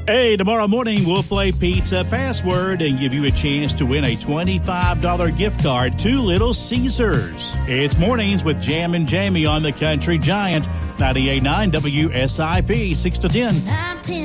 Hey, tomorrow morning we'll play Pizza Password and give you a chance to win a $25 gift card to Little Caesars. It's Mornings with Jam and Jamie on the Country Giant, 98.9 WSIP, 6 to 10.